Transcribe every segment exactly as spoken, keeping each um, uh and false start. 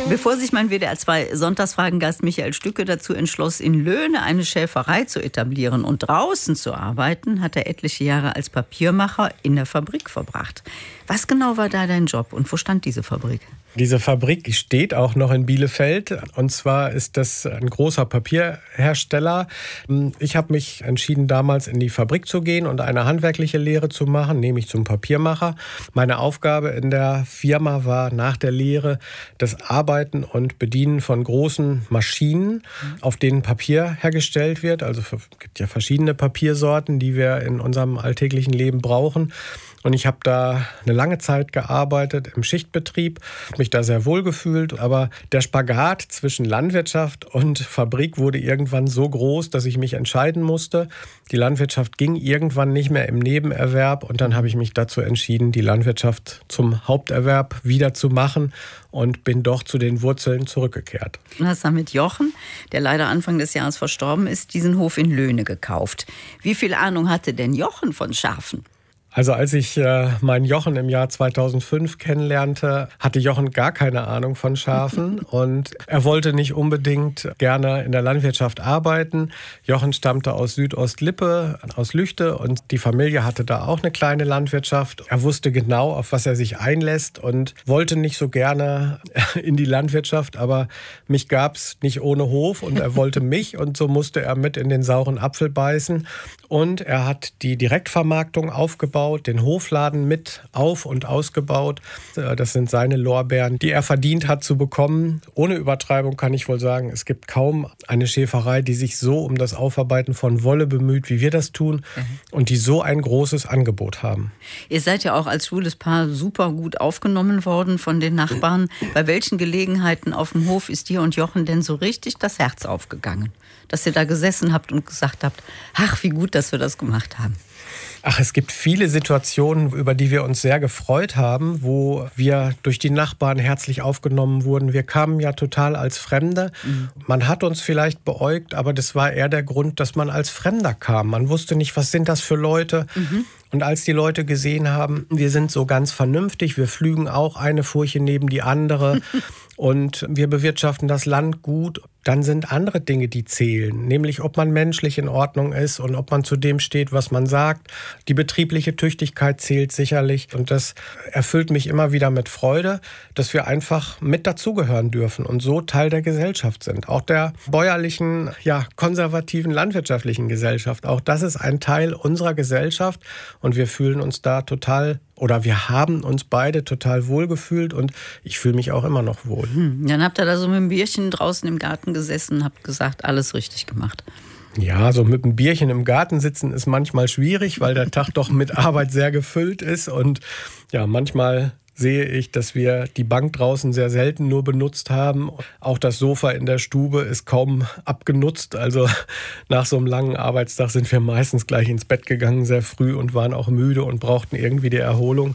Bevor sich mein W D R zwei Sonntagsfragengast Michael Stücke dazu entschloss, in Löhne eine Schäferei zu etablieren und draußen zu arbeiten, hat er etliche Jahre als Papiermacher in der Fabrik verbracht. Was genau war da dein Job und wo stand diese Fabrik? Diese Fabrik steht auch noch in Bielefeld. Und zwar ist das ein großer Papierhersteller. Ich habe mich entschieden, damals in die Fabrik zu gehen und eine handwerkliche Lehre zu machen, nämlich zum Papiermacher. Meine Aufgabe in der Firma war nach der Lehre das Arbeiten und Bedienen von großen Maschinen, auf denen Papier hergestellt wird. Also es gibt ja verschiedene Papiersorten, die wir in unserem alltäglichen Leben brauchen. Und ich habe da eine lange Zeit gearbeitet im Schichtbetrieb, mich da sehr wohl gefühlt. Aber der Spagat zwischen Landwirtschaft und Fabrik wurde irgendwann so groß, dass ich mich entscheiden musste. Die Landwirtschaft ging irgendwann nicht mehr im Nebenerwerb. Und dann habe ich mich dazu entschieden, die Landwirtschaft zum Haupterwerb wieder zu machen und bin doch zu den Wurzeln zurückgekehrt. Du hast dann mit Jochen, der leider Anfang des Jahres verstorben ist, diesen Hof in Löhne gekauft. Wie viel Ahnung hatte denn Jochen von Schafen? Also als ich äh, meinen Jochen im Jahr zweitausendfünf kennenlernte, hatte Jochen gar keine Ahnung von Schafen und er wollte nicht unbedingt gerne in der Landwirtschaft arbeiten. Jochen stammte aus Südostlippe, aus Lüchte und die Familie hatte da auch eine kleine Landwirtschaft. Er wusste genau, auf was er sich einlässt und wollte nicht so gerne in die Landwirtschaft, aber mich gab's nicht ohne Hof und er wollte mich und so musste er mit in den sauren Apfel beißen. Und er hat die Direktvermarktung aufgebaut, den Hofladen mit auf- und ausgebaut. Das sind seine Lorbeeren, die er verdient hat zu bekommen. Ohne Übertreibung kann ich wohl sagen, es gibt kaum eine Schäferei, die sich so um das Aufarbeiten von Wolle bemüht, wie wir das tun. Mhm. Und die so ein großes Angebot haben. Ihr seid ja auch als schwules Paar super gut aufgenommen worden von den Nachbarn. Bei welchen Gelegenheiten auf dem Hof ist dir und Jochen denn so richtig das Herz aufgegangen? Dass ihr da gesessen habt und gesagt habt, ach, wie gut, dass wir das gemacht haben. Ach, es gibt viele Situationen, über die wir uns sehr gefreut haben, wo wir durch die Nachbarn herzlich aufgenommen wurden. Wir kamen ja total als Fremde. Mhm. Man hat uns vielleicht beäugt, aber das war eher der Grund, dass man als Fremder kam. Man wusste nicht, was sind das für Leute. Mhm. Und als die Leute gesehen haben, wir sind so ganz vernünftig, wir pflügen auch eine Furche neben die andere und wir bewirtschaften das Land gut, dann sind andere Dinge, die zählen. Nämlich, ob man menschlich in Ordnung ist und ob man zu dem steht, was man sagt. Die betriebliche Tüchtigkeit zählt sicherlich. Und das erfüllt mich immer wieder mit Freude, dass wir einfach mit dazugehören dürfen und so Teil der Gesellschaft sind. Auch der bäuerlichen, ja, konservativen, landwirtschaftlichen Gesellschaft. Auch das ist ein Teil unserer Gesellschaft. Und wir fühlen uns da total, oder wir haben uns beide total wohl gefühlt und ich fühle mich auch immer noch wohl. Hm, dann habt ihr da so mit dem Bierchen draußen im Garten gesessen und habt gesagt, alles richtig gemacht. Ja, so mit einem Bierchen im Garten sitzen ist manchmal schwierig, weil der Tag doch mit Arbeit sehr gefüllt ist und ja, manchmal sehe ich, dass wir die Bank draußen sehr selten nur benutzt haben. Auch das Sofa in der Stube ist kaum abgenutzt. Also nach so einem langen Arbeitstag sind wir meistens gleich ins Bett gegangen, sehr früh und waren auch müde und brauchten irgendwie die Erholung.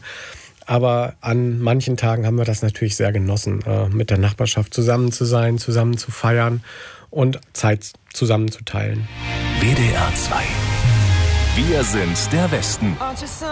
Aber an manchen Tagen haben wir das natürlich sehr genossen, mit der Nachbarschaft zusammen zu sein, zusammen zu feiern und Zeit zusammen zu teilen. W D R zwei. Wir sind der Westen.